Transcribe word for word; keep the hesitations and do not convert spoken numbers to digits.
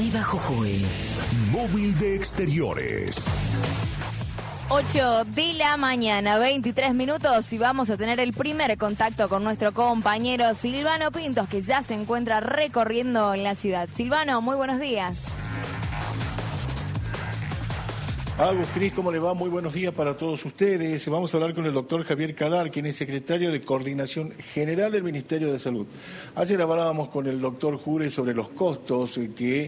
Viva Jujuy. Móvil de Exteriores. ocho de la mañana, veintitrés minutos, y vamos a tener el primer contacto con nuestro compañero Silvano Pintos, que ya se encuentra recorriendo la ciudad. Silvano, muy buenos días. Agus, Cris, ¿cómo le va? Muy buenos días para todos ustedes. Vamos a hablar con el doctor Javier Kadar, quien es secretario de Coordinación General del Ministerio de Salud. Ayer hablábamos con el doctor Jure sobre los costos que